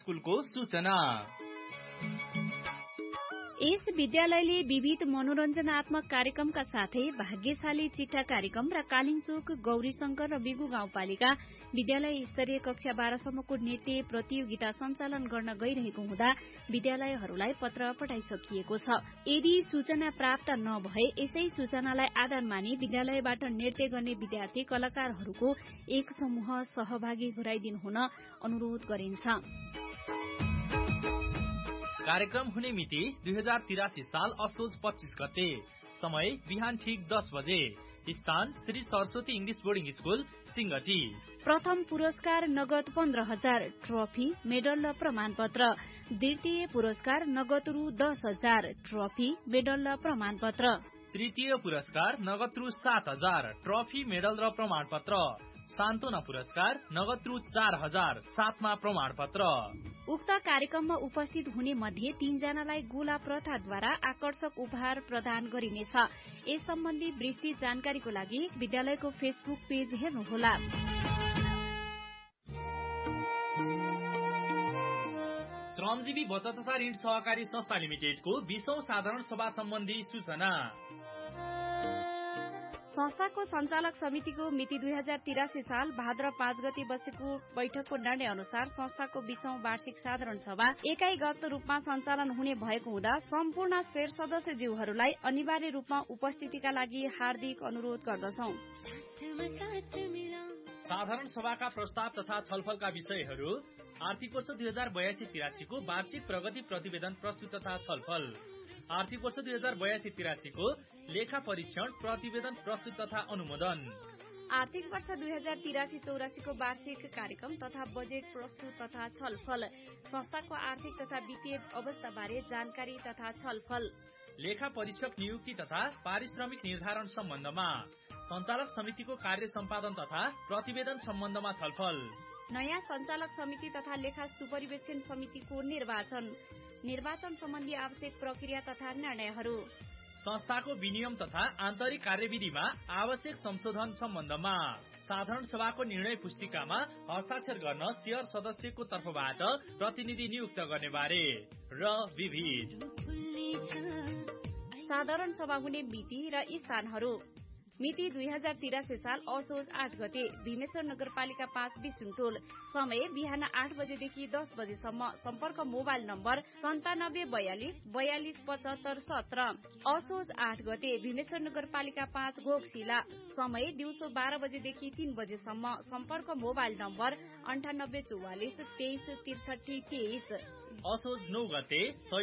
स्कुलको सूचना। यस विद्यालयले विविध मनोरञ्जनात्मक कार्यक्रमका साथै भाग्यशाली चिट्ठा कार्यक्रम र कालिङचोक गौरीशंकर र बिगु गाउँपालिका विद्यालय स्तरीय कक्षा 12 सम्मको नृत्य प्रतियोगिता सञ्चालन गर्न गइरहेको हुँदा विद्यालयहरूलाई पत्र पठाइसकिएको छ। यदि सूचना प्राप्त नभए यसै सूचनालाई आधार मानि विद्यालयबाट नृत्य गर्ने विद्यार्थी कलाकारहरूको एक समूह सहभागी गराइदिनु हुन अनुरोध गरिन्छ। कार्यक्रम हुने मिति 2083 साल असोज 25 गते। समय बिहान ठीक 10 बजे। स्थान Shri Saraswati English boarding school Singati. प्रथम पुरस्कार नगद 15,000 ट्रफी मेडल र प्रमाणपत्र। द्वितीय पुरस्कार नगद रु 10,000 ट्रफी मेडल र प्रमाणपत्र। तृतीय पुरस्कार नगद रु 7,000 ट्रफी मेडल र प्रमाणपत्र। सान्त्वना पुरस्कार नगद रु 4,000 साथमा प्रमाणपत्र। उक्त कार्यक्रममा उपस्थित हुने मध्ये 3 जनालाई गोला प्रथाद्वारा आकर्षक उपहार प्रदान गरिनेछ। यस सम्बन्धी विस्तृत जानकारीको लागि विद्यालयको फेसबुक पेज हेर्नुहोला। श्रमजीवी बचत तथा ऋण सहकारी संस्था लिमिटेडको 20औं साधारण सभा सम्बन्धी सूचना। संस्थाको सञ्चालक समितिको मिति 2083 साल भाद्र 5 गते बसेको बैठकको निर्णय अनुसार संस्थाको 20औं वार्षिक साधारण सभा एकाइगत रूपमा सञ्चालन हुने भएको हुँदा सम्पूर्ण शेयर सदस्यज्यूहरूलाई अनिवार्य रूपमा उपस्थितिका लागि हार्दिक अनुरोध गर्दछौं। साधारण सभाका प्रस्ताव तथा छलफलका विषयहरू आर्थिक वर्ष 2082-83 को वार्षिक प्रगति प्रतिवेदन प्रस्तुत तथा छलफल, आर्थिक वर्ष 2082-83 को लेखा परीक्षण प्रतिवेदन प्रस्तुत तथा अनुमोदन, आर्थिक वर्ष 2083-84 को वार्षिक कार्यक्रम तथा बजेट प्रस्तुत तथा छलफल, संस्थाको आर्थिक तथा वित्तीय अवस्था बारे जानकारी तथा छलफल, लेखा परीक्षक नियुक्ति तथा पारिश्रमिक निर्धारण सम्बन्धमा, सञ्चालक समितिको कार्य सम्पादन तथा प्रतिवेदन सम्बन्धमा छलफल, नयाँ सञ्चालक समिति तथा लेखा सुपरिवेक्षण समितिको निर्वाचन सम्बन्धी आवश्यक प्रक्रिया तथा निर्णयहरू, संस्थाको विनियम तथा आन्तरिक कार्यविधिमा आवश्यक संशोधन सम्बन्धमा, साधारण सभाको निर्णय पुस्तिकामा हस्ताक्षर गर्न शेयर सदस्यको तर्फबाट प्रतिनिधि नियुक्त गर्ने बारे र विविध साधारण सभा हुने मिति र स्थानहरू। मिति 2083 साल असोज 8 गते भीमेश्वर नगरपालिका 5 बिसुङटोल। समय बिहान 8 बजेदेखि 10 बजेसम्म। सम्पर्क मोबाइल नम्बर 9742 42 75 17। असोज 8 गते भीमेश्वर नगरपालिका 5 घोकशिला। समय दिउँसो 12 बजेदेखि 3 बजेसम्म। सम्पर्क मोबाइल नम्बर 9844 23 63 23। असोज 9 गते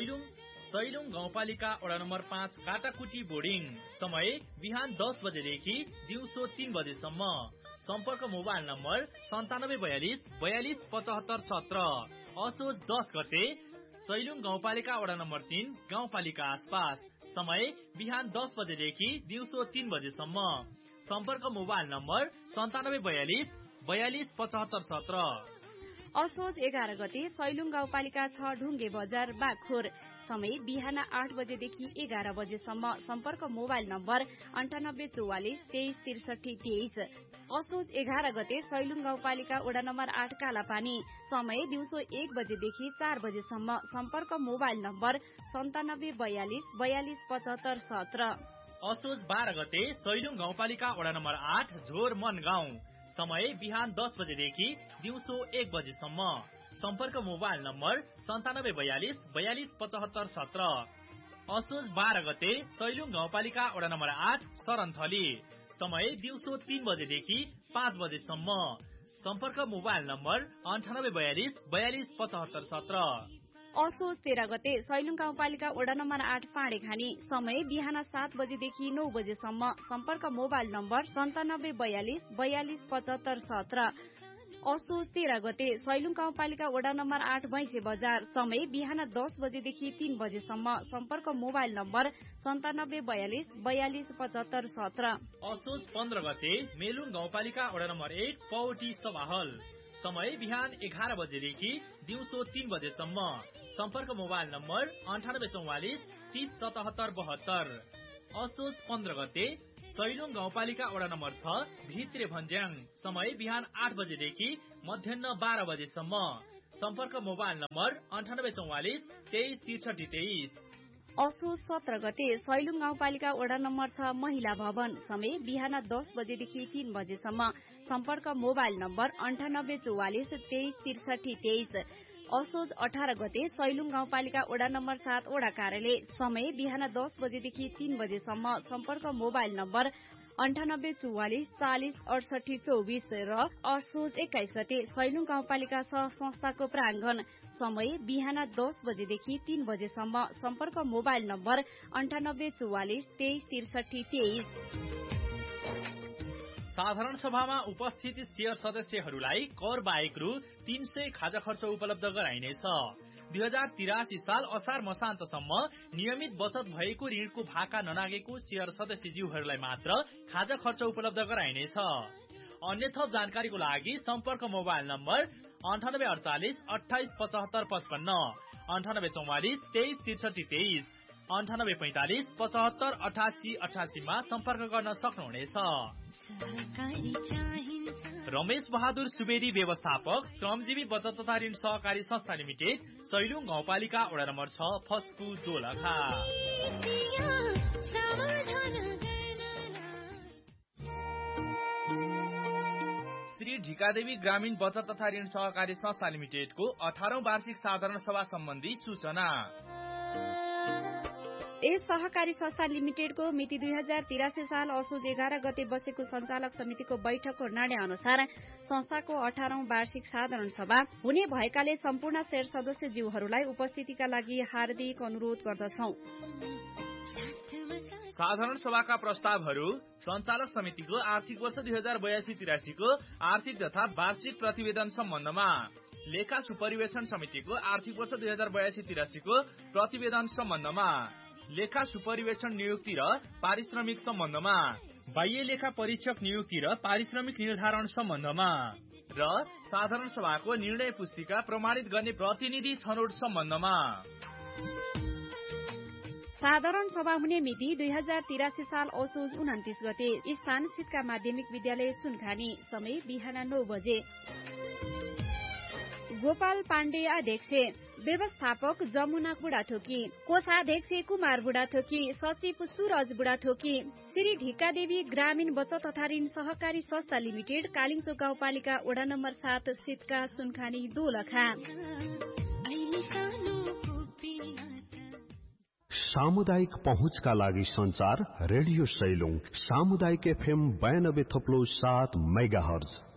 सैलुङ गाउँपालिका वडा नम्बर 5 काटाकुटी बोर्डिङ। समय बिहान 10 बजेदेखि दिउँसो 3 बजेसम्म। सम्पर्क मोबाइल नम्बर 9742 42 75 17। असोज 10 गते सैलुङ गाउँपालिका वडा नम्बर 3 गाउँपालिका आसपास। समय बिहान 10 बजेदेखि दिउँसो 3 बजेसम्म। सम्पर्क मोबाइल नम्बर 9742 42 75 17। असोज 11 गते सैलुङ गाउँपालिका 6 ढुङ्गे बजार बागखोर। समय बिहान 8 बजेदेखि 11 बजेसम्म। सम्पर्क मोबाइल नम्बर 9844 23 63 23। असोज 11 गते सैलुङ गाउँपालिका वडा नम्बर 8 कालापानी। समय दिउँसो 1 बजेदेखि 4 बजेसम्म। सम्पर्क मोबाइल नम्बर 9742 42 75 17। असोज 12 गते सैलुङ गाउँपालिका वडा नम्बर 8 झोर मन गाउँ। समय बिहान 10 बजेदेखि दिउँसो 1 बजेसम्म। सम्पर्क मोबाइल नम्बर 9742 42 75 17। असोज 12 गते सैलुङ गाउँपालिका वडा नम्बर 8 सरनथली। समय दिउँसो 3 बजेदेखि 5 बजेसम्म। सम्पर्क मोबाइल नम्बर 9842 42 75 17। असोज 13 गते सैलुङ गाउँपालिका वडा नम्बर 8 पाँडेखानी। समय बिहान 7 बजेदेखि 9 बजेसम्म। सम्पर्क मोबाइल नम्बर 9742 42 75 17। असोज 13 गते सैलुङ गाउँपालिका वडा नम्बर 8 भैँसे बजार। समय बिहान 10 बजेदेखि 3 बजेसम्म। सम्पर्क मोबाइल नम्बर 9742 42 75 17। असोज 15 गते मेलुङ गाउँपालिका वडा नम्बर 1 पौटी सभाहल। समय बिहान 11 बजेदेखि दिउँसो 3 बजेसम्म। सम्पर्क मोबाइल नम्बर 9844 30 77 72। असोज 15 गते सैलुङ गाउँपालिका वडा नम्बर 6 भित्रे भन्ज्याङ। समय बिहान 8 बजेदेखि मध्याह 12 बजेसम्म। सम्पर्क मोबाइल नम्बर 9844 23 63 23। असोज 17 गते सैलुङ गाउँपालिका वडा नम्बर 6 महिला भवन समय बिहान 10 बजेदेखि 3 बजेसम्म। सम्पर्क मोबाइल नम्बर 9844 23 63 23। असोज 18 गते सैलुङ गाउँपालिका वडा नम्बर 7 वडा कार्यालय समय बिहान 10 बजेदेखि 3 बजेसम्म। सम्पर्क मोबाइल नम्बर 9844 40 68 24 र असोज 21 गते सैलुङ गाउँपालिका सह संस्थाको प्राङ्गण समय बिहान 10 बजेदेखि 3 बजेसम्म। सम्पर्क मोबाइल नम्बर 9844 23 63 23। साधारण सभामा उपस्थित शेयर सदस्यहरूलाई कर बाहेक रु 300 खाजा खर्च उपलब्ध गराइनेछ। 2083 साल असार मसान्तसम्म नियमित बचत भएको ऋणको भाका ननागेको शेयर सदस्यज्यूहरूलाई मात्र खाजा खर्च उपलब्ध गराइनेछ। अन्य थप जानकारीको लागि सम्पर्क मोबाइल नम्बर 9848 28 75 55, 9844 23 63 23, 9845 75 88 88 मा सम्पर्क गर्न सक्नुहुनेछ। रमेश बहादुर सुवेदी व्यवस्थापक श्रमजीवी बचत तथा ऋण सहकारी संस्था लिमिटेड सैलुङ गाउँपालिका वडा नम्बर 6 फस्कु दोलखा। श्री ढिकादेवी ग्रामीण बचत तथा ऋण सहकारी संस्था लिमिटेडको 18औं वार्षिक साधारण सभा सम्बन्धी सूचना। यस सहकारी संस्था लिमिटेडको मिति 2083 साल असोज 11 गते बसेको सञ्चालक समितिको बैठकको निर्णय अनुसार संस्थाको 18औं वार्षिक साधारण सभा हुने भएकाले सम्पूर्ण शेयर सदस्यज्यूहरूलाई उपस्थितिका लागि हार्दिक अनुरोध गर्दछौं। साधारण सभाका प्रस्तावहरू सञ्चालक समितिको आर्थिक वर्ष 2082-83 को आर्थिक तथा वार्षिक प्रतिवेदन सम्बन्धमा, लेखा सुपरिवेक्षण समितिको आर्थिक वर्ष 2082-83 को प्रतिवेदन सम्बन्धमा, लेखा सुपरिवेक्षण नियुक्ति र पारिश्रमिक सम्बन्धमा, बाह्य लेखा परीक्षक नियुक्ति र पारिश्रमिक निर्धारण सम्बन्धमा र साधारण सभाको निर्णय पुस्तिका प्रमाणित गर्ने प्रतिनिधि छनौट सम्बन्धमा। साधारण सभा हुने मिति 2083 साल असोज 29 गते। स्थान सिटका माध्यमिक विद्यालय सुनखानी समय बिहान 9 बजे। गोपाल पाण्डे अध्यक्ष, व्यवस्थापक जमुना बुढाथोकी, कोषाध्यक्ष कुमार बुढाथोकी, सचिव सूरज बुढाथोकी। श्री ढिकादेवी ग्रामीण बचत तथा ऋण सहकारी संस्था लिमिटेड कालिङचोक गाउँपालिका वडा नम्बर 7 सिटका सुनखानी दोलखा। सामुदायिक पहुँचका लागि संचार रेडियो सैलुङ सामुदायिक FM 92.7 मेगाहर्ज।